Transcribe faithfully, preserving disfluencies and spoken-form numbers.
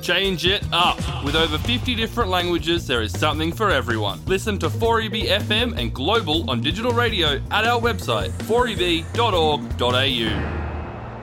Change it up. With over fifty different languages, there is something for everyone. Listen to four E B F M and Global on digital radio at our website, four e b dot org dot a u.